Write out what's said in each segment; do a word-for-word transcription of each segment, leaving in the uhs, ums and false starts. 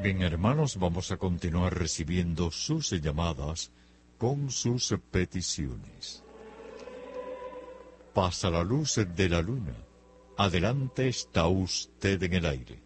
Bien, hermanos, vamos a continuar recibiendo sus llamadas con sus peticiones. Pasa la luz de la luna. Adelante, está usted en el aire.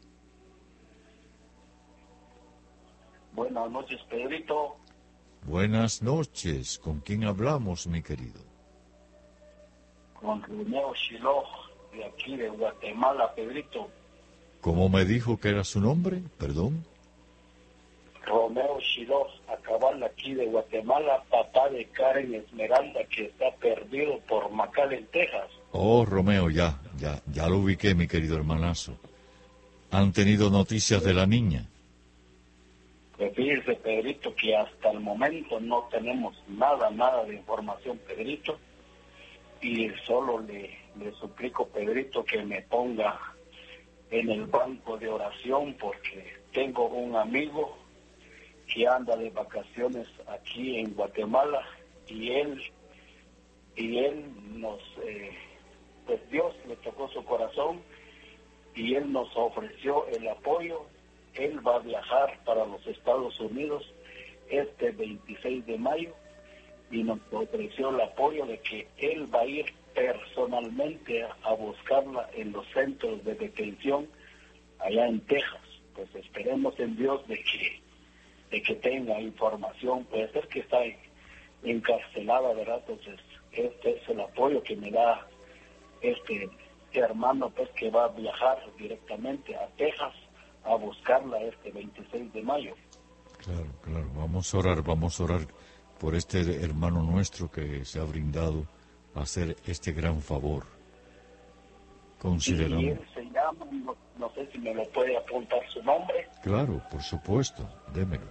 Buenas noches, Pedrito. Buenas noches. ¿Con quién hablamos, mi querido? Con Romeo Shiloh, de aquí de Guatemala, Pedrito. ¿Cómo me dijo que era su nombre? Perdón. Romeo Shiloh, acabal aquí de Guatemala, papá de Karen Esmeralda, que está perdido por McAllen, Texas. Oh, Romeo, ya, ya, ya lo ubiqué, mi querido hermanazo. ¿Han tenido noticias de la niña? Pues fíjese, Pedrito, que hasta el momento no tenemos nada, nada de información, Pedrito. Y solo le, le suplico, Pedrito, que me ponga en el banco de oración, porque tengo un amigo que anda de vacaciones aquí en Guatemala, y él, y él nos, eh, pues Dios le tocó su corazón, y él nos ofreció el apoyo. Él va a viajar para los Estados Unidos este veintiséis de mayo, y nos ofreció el apoyo de que él va a ir personalmente a, a buscarla en los centros de detención allá en Texas. Pues esperemos en Dios de que de que tenga información. Puede ser que está encarcelada, ¿verdad? Entonces este es el apoyo que me da este hermano, pues, que va a viajar directamente a Texas a buscarla este veintiséis de mayo. Claro, claro, vamos a orar, vamos a orar por este hermano nuestro que se ha brindado a hacer este gran favor. Consideramos. Y él se llama, no, no sé si me lo puede apuntar su nombre. Claro, por supuesto, démelo.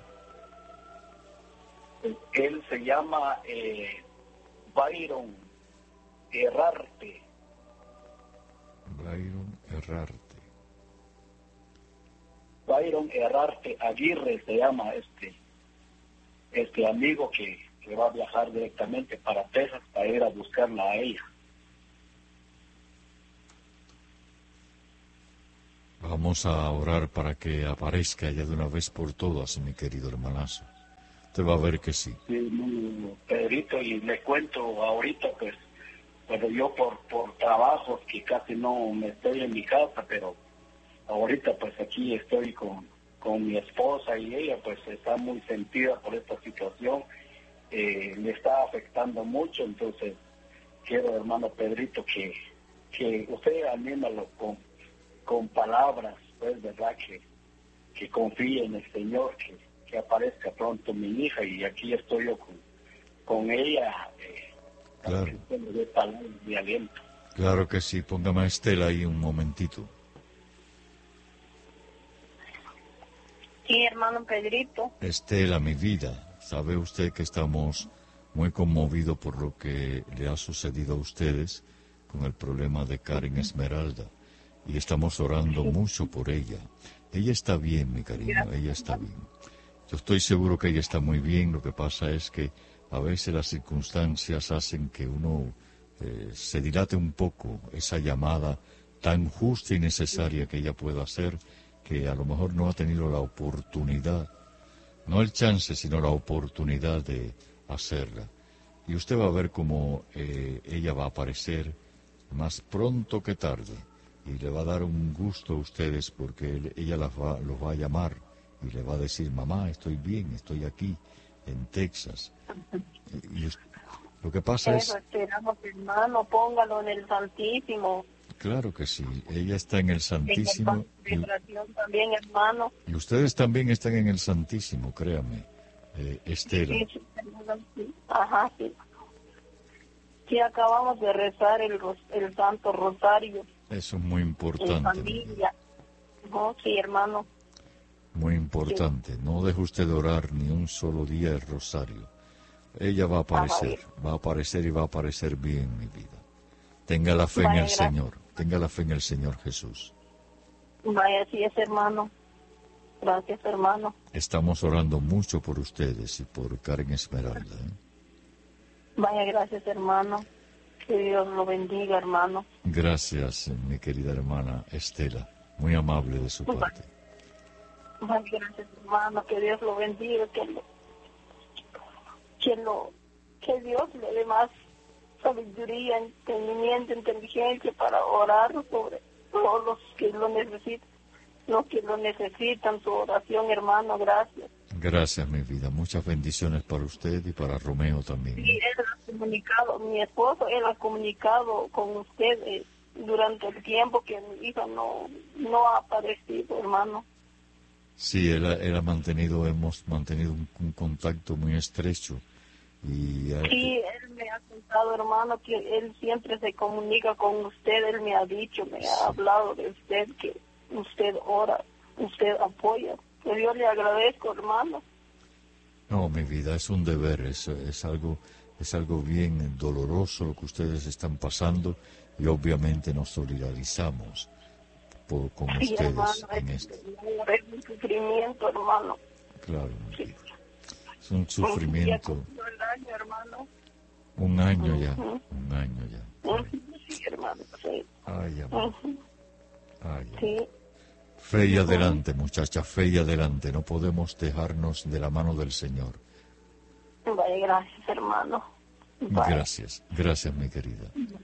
Él se llama eh, Byron Herrarte. Byron Herrarte. Byron Herrarte Aguirre se llama este este amigo que, que va a viajar directamente para Texas para ir a buscarla a ella. Vamos a orar para que aparezca ya de una vez por todas, mi querido hermanazo. Usted va a ver que sí. Sí, no, Pedrito, y le cuento ahorita, pues, pero yo por, por trabajos que casi no me estoy en mi casa, pero ahorita pues aquí estoy con, con mi esposa, y ella pues está muy sentida por esta situación, eh, le está afectando mucho. Entonces quiero, hermano Pedrito, que, que usted anímalo con, con palabras, pues, verdad, que, que confíe en el Señor, que, que aparezca pronto mi hija, y aquí estoy yo con, con ella, eh, Claro. para que usted me dé palabras de aliento. Claro que sí, póngame a Estela ahí un momentito. Sí, hermano Pedrito. Estela, mi vida, sabe usted que estamos muy conmovidos por lo que le ha sucedido a ustedes con el problema de Karen Esmeralda, y estamos orando mucho por ella. Ella está bien, mi cariño, ella está bien. Yo estoy seguro que ella está muy bien. Lo que pasa es que a veces las circunstancias hacen que uno eh, se dilate un poco esa llamada tan justa y necesaria que ella pueda hacer, que a lo mejor no ha tenido la oportunidad, no el chance, sino la oportunidad de hacerla. Y usted va a ver cómo eh, ella va a aparecer más pronto que tarde, y le va a dar un gusto a ustedes, porque él, ella las va, los va a llamar y le va a decir: mamá, estoy bien, estoy aquí en Texas. Y, y lo que pasa Eso es... esperamos, hermano, póngalo en el Santísimo. Claro que sí, ella está en el Santísimo. En el oración también, hermano. Y ustedes también están en el Santísimo, créame, eh, Estela. Sí, sí, hermano, sí. Ajá, sí. Sí, acabamos de rezar el, ros- el Santo Rosario Eso es muy en importante. familia. No, sí, hermano. Muy importante. No deje usted de orar ni un solo día el rosario. Ella va a aparecer, va a aparecer y va a aparecer bien, mi vida. Tenga la fe en Vaya, el gracias. Señor, tenga la fe en el Señor Jesús. Vaya, sí es, hermano. Gracias, hermano. Estamos orando mucho por ustedes y por Karen Esmeralda, ¿eh? Vaya, gracias, hermano. Que Dios lo bendiga, hermano. Gracias, mi querida hermana Estela. Muy amable de su parte. Más gracias, hermano, que Dios lo bendiga, que lo, que lo, que Dios le dé más sabiduría, entendimiento, inteligencia para orar sobre todos los que lo necesitan, los que lo necesitan, su oración, hermano, gracias. Gracias, mi vida. Muchas bendiciones para usted y para Romeo también. Sí, él ha comunicado, mi esposo, él ha comunicado con usted eh, durante el tiempo que mi hija no, no ha aparecido, hermano. Sí, él ha, él ha mantenido, hemos mantenido un, un contacto muy estrecho. Y, eh, Sí, él me ha contado, hermano, que él siempre se comunica con usted, él me ha dicho, me ha hablado de usted, que usted ora, usted apoya. Pues yo le agradezco, hermano. No, mi vida, es un deber, es, es algo es algo bien doloroso lo que ustedes están pasando y obviamente nos solidarizamos por, con Sí, ustedes hermano, en es, esto. es un sufrimiento, hermano. Claro, mi Sí. vida. Es un sufrimiento. Ya cumplió el año, hermano. Un año ya, Ujú. un año ya. Ujú, sí, hermano, sí. Ay, amor. Ujú, Ay, amor. sí. Fe y adelante, muchacha, fe y adelante. No podemos dejarnos de la mano del Señor. Vaya, gracias, hermano. Vaya, Gracias, gracias, mi querida.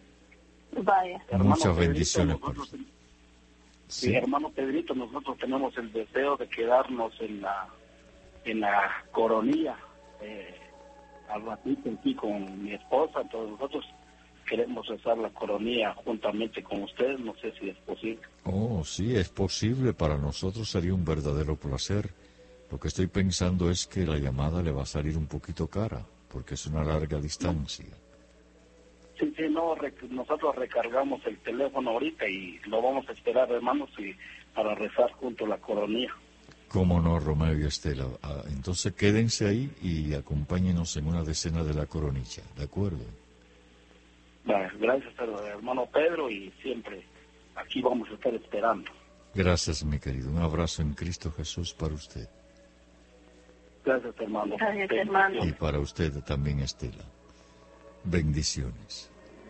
vaya. Hermano Muchas Pedrito, bendiciones para nosotros- usted. Sí, Sí, hermano Pedrito, nosotros tenemos el deseo de quedarnos en la en la coronilla eh, al ratito aquí con mi esposa, entonces nosotros queremos rezar la coronilla juntamente con ustedes, no sé si es posible. oh, sí, es posible. Para nosotros sería un verdadero placer. Lo que estoy pensando es que la llamada le va a salir un poquito cara, porque es una larga distancia. Sí, sí, no, rec- nosotros recargamos el teléfono ahorita y lo vamos a esperar, hermanos, y para rezar junto a la coronilla. Cómo no, Romeo y Estela. Ah, entonces quédense ahí y acompáñenos en una decena de la coronilla, ¿de acuerdo? Vale, gracias, hermano Pedro, y siempre aquí vamos a estar esperando. Gracias, mi querido. Un abrazo en Cristo Jesús para usted. Gracias, hermano. Gracias, hermano. Y para usted también, Estela. Bendiciones.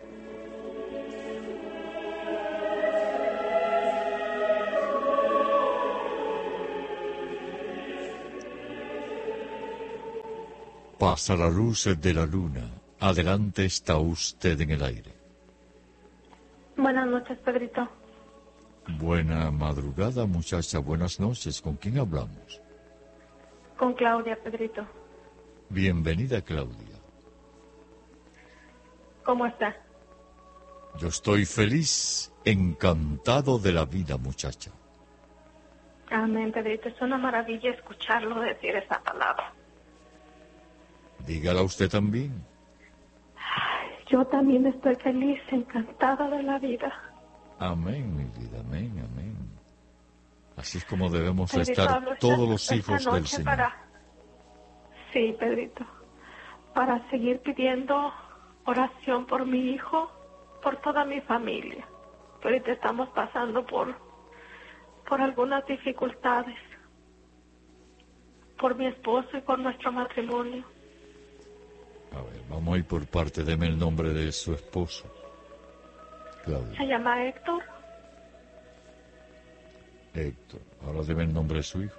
Pasa la luz de la luna. Adelante está usted en el aire. Buenas noches, Pedrito. Buena madrugada, muchacha. Buenas noches. ¿Con quién hablamos? Con Claudia, Pedrito. Bienvenida, Claudia. ¿Cómo está? Yo estoy feliz, encantado de la vida, muchacha. Amén, Pedrito. Es una maravilla escucharlo decir esa palabra. Dígala usted también. Yo también estoy feliz, encantada de la vida. Amén, mi vida, amén, amén. Así es como debemos Pedrito, estar hablo esta- todos los esta hijos del noche Señor. para- Sí, Pedrito. Para seguir pidiendo oración por mi hijo, por toda mi familia. Que ahorita estamos pasando por, por algunas dificultades. Por mi esposo y por nuestro matrimonio. A ver, vamos a ir por parte. Deme el nombre de su esposo. Claudia. Se llama Héctor. Héctor. Ahora deme el nombre de su hijo.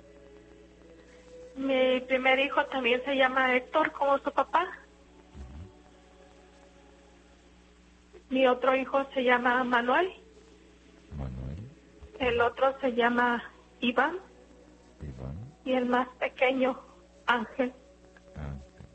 Mi primer hijo también se llama Héctor, como su papá. Mi otro hijo se llama Manuel. Manuel, El otro se llama Iván. Iván, Y el más pequeño, Ángel. Ángel.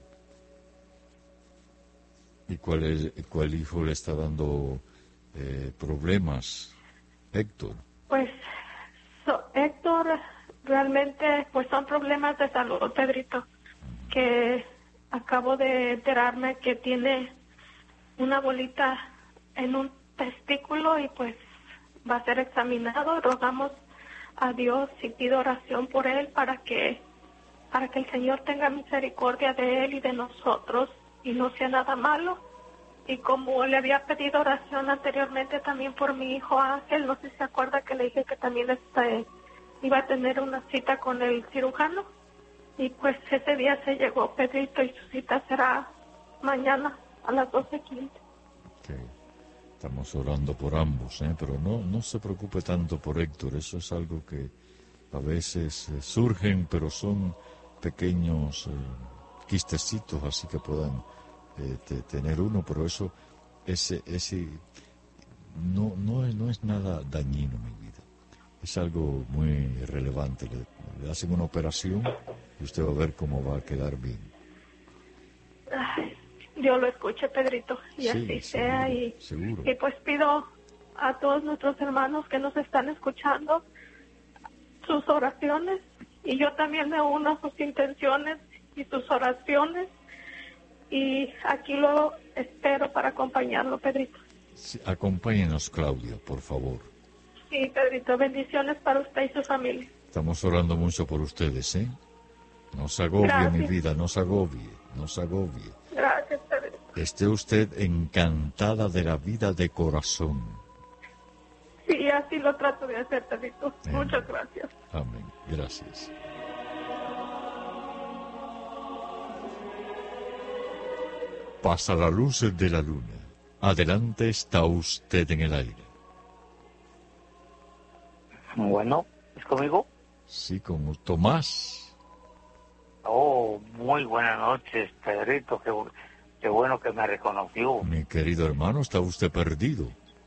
¿Y cuál, es, cuál hijo le está dando eh, problemas? Héctor. Pues so- Héctor realmente pues son problemas de salud, Pedrito, que acabo de enterarme que tiene una bolita en un testículo y pues va a ser examinado. Rogamos a Dios y pido oración por él para que para que el Señor tenga misericordia de él y de nosotros y no sea nada malo. Y como le había pedido oración anteriormente también por mi hijo Ángel, no sé si se acuerda que le dije que también este, iba a tener una cita con el cirujano. Y pues ese día se llegó, Pedrito, y su cita será mañana a las doce quince. Que estamos orando por ambos, ¿eh? Pero no, no se preocupe tanto por Héctor. Eso es algo que, A veces eh, surgen, pero son pequeños eh, quistecitos, así que puedan eh, te, tener uno, pero eso ese ese no no es, no es nada dañino, mi vida. Es algo muy relevante. Le, le hacen una operación y usted va a ver cómo va a quedar bien. Ay, Dios lo escuche, Pedrito, y Sí, así seguro, sea. Y, seguro. y pues pido a todos nuestros hermanos que nos están escuchando sus oraciones, y yo también me uno a sus intenciones y sus oraciones, y aquí lo espero para acompañarlo, Pedrito. Sí, acompáñenos, Claudia, por favor. Sí, Pedrito, bendiciones para usted y su familia. Estamos orando mucho por ustedes, ¿eh? No se agobie, Gracias. mi vida, no se agobie, no se agobie. Gracias, Pedrito. Esté usted encantada de la vida de corazón. Sí, así lo trato de hacer, Pedrito. Amén. Muchas gracias. Amén. Gracias. Pasa la luz de la luna. Adelante está usted en el aire. Bueno, ¿es conmigo? Sí, con Tomás. Oh, muy buenas noches, Pedrito. Qué, bu- qué bueno que me reconoció. Mi querido hermano, está usted perdido.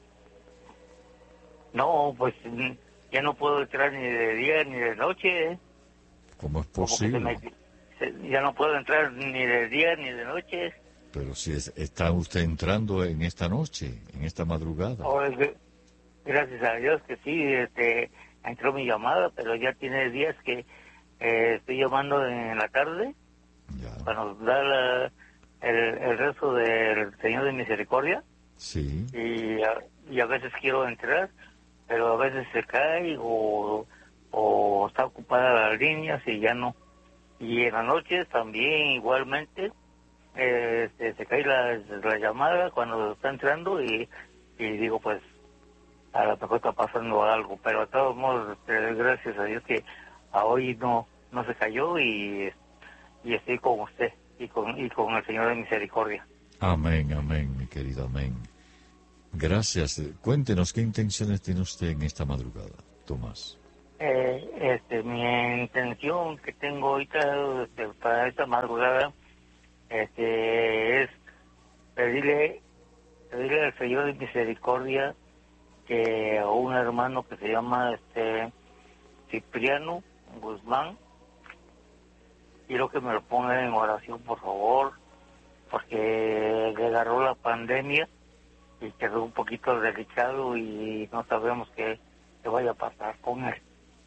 No, pues mm, ya no puedo entrar ni de día ni de noche. ¿eh? ¿Cómo es Como que se posible? me- se- ya no puedo entrar ni de día ni de noche. Pero si es- está usted entrando en esta noche, en esta madrugada. Oh, es que- gracias a Dios que sí, este, entró mi llamada, pero ya tiene días que eh, estoy llamando en la tarde Ya. cuando da la- el, el rezo del Señor de Misericordia. Sí. y a, y a veces quiero entrar, pero a veces se cae o, o está ocupada las líneas y ya no. Y en las noches también igualmente eh, este, se cae la, la llamada cuando está entrando y, y digo pues a lo mejor está pasando algo, pero de todos modos eh, gracias a Dios que a hoy no no se cayó y, y estoy con usted y con, y con el Señor de Misericordia. Amén, amén, mi querido, amén. Gracias. Cuéntenos qué intenciones tiene usted en esta madrugada, Tomás. Eh, este, mi intención que tengo ahorita este, para esta madrugada este, es pedirle, pedirle al Señor de Misericordia que a un hermano que se llama este Cipriano Guzmán, quiero que me lo ponga en oración, por favor, porque le agarró la pandemia y quedó un poquito delicado y no sabemos qué, qué vaya a pasar con él.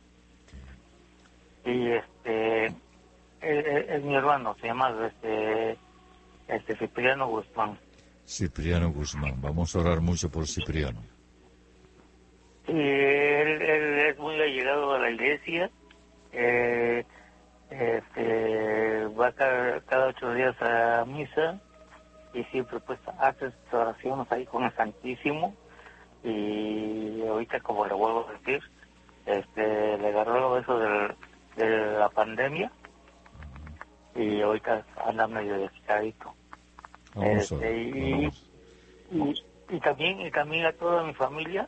Y este, es, es mi hermano, se llama este, este Cipriano Guzmán. Cipriano Guzmán. Vamos a orar mucho por Cipriano. Y él, él es muy allegado a la iglesia, eh, este, va cada, cada ocho días a misa y siempre pues hace sus oraciones ahí con el Santísimo. Y ahorita, como le vuelvo a decir, este, le agarró eso del, de la pandemia y ahorita anda medio desquitadito. Vamos a Este, orar. y, Vamos. y, y también y también a toda mi familia,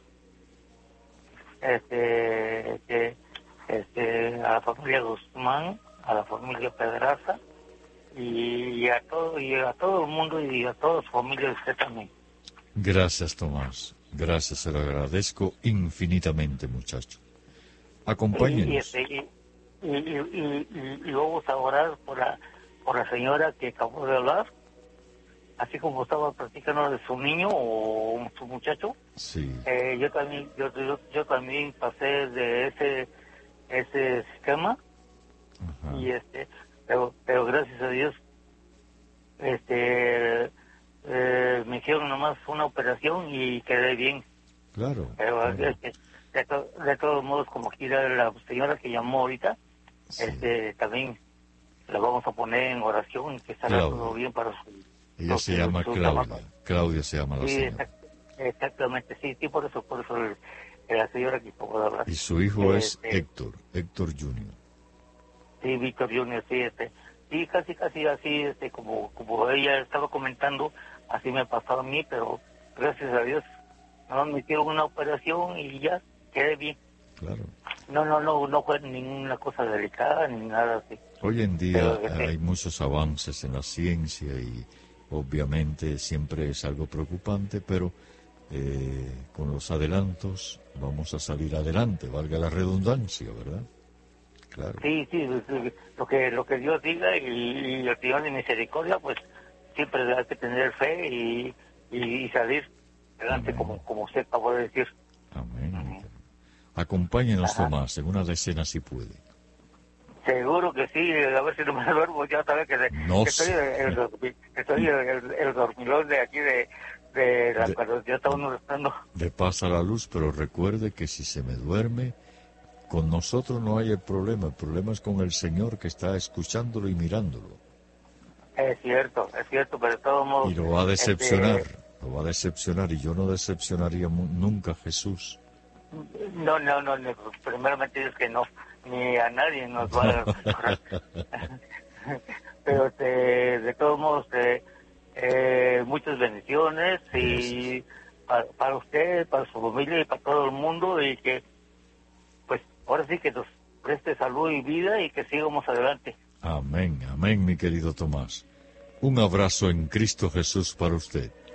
este, que, este, a la familia Guzmán, a la familia Pedraza y a todo y a todo el mundo y a toda su familia, usted también. Gracias, Tomás. Gracias, se lo agradezco infinitamente, muchacho. Y, Acompáñenos. y, este, y, y, y, y- y vamos a orar por la por la señora que acabó de hablar, así como estaba platicando de su niño o su muchacho. Sí. Eh, yo también yo, yo, yo también pasé de ese ese sistema Ajá. y este pero pero gracias a Dios este eh, me hicieron nomás una operación y quedé bien, Claro. pero claro. este, de, to- de todos modos, como quiera la señora que llamó ahorita, Sí. este también la vamos a poner en oración y que estará Claudia. todo bien para su Ella su- se llama su Claudia. trabajo. Claudia se llama la Sí, señora. exact- exactamente, sí, sí, por eso, por eso el- la señora que acabo de hablar. Y su hijo es Este, Héctor, Héctor junior Sí, Víctor Junior, sí, este, sí, casi, casi así, este, como, como ella estaba comentando, así me pasó a mí, pero gracias a Dios, no me hicieron una operación y ya quedé bien. claro. No, no, no, no fue ninguna cosa delicada ni nada así. Hoy en día Pero, hay muchos avances en la ciencia y obviamente siempre es algo preocupante, pero eh, con los adelantos vamos a salir adelante, valga la redundancia, ¿verdad? Claro. Sí, sí, lo que lo que Dios diga y, y el Señor de misericordia, pues siempre hay que tener fe y, y, y salir adelante, como, como usted acabó de decir. Amén. Amén. Acompáñenos, Ajá. Tomás, en una decena si puede. Seguro que sí, a ver si no me duermo, ya sabes que, de, No que estoy, sé. el, el, estoy el, el, el dormilón de aquí de, de la De- cuando ya está uno estando. Le pasa la luz, pero recuerde que si se me duerme, con nosotros no hay el problema. El problema es con el Señor que está escuchándolo y mirándolo. Es cierto, es cierto, pero de todos modos. Y lo va a decepcionar, este, lo va a decepcionar. Y yo no decepcionaría mu- nunca a Jesús. no, no, no, no, primeramente es que no, ni a nadie nos va a. Pero este, de todos modos, eh, eh, muchas bendiciones y para, para usted, para su familia y para todo el mundo, y que, pues, ahora sí que nos preste salud y vida y que sigamos adelante. Amén, amén, mi querido Tomás. Un abrazo en Cristo Jesús para usted.